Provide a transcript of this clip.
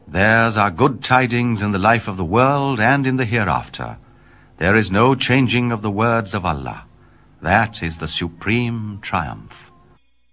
Theirs are good tidings in the life of the world and in the hereafter. There is no changing of the words of Allah. That is the supreme triumph.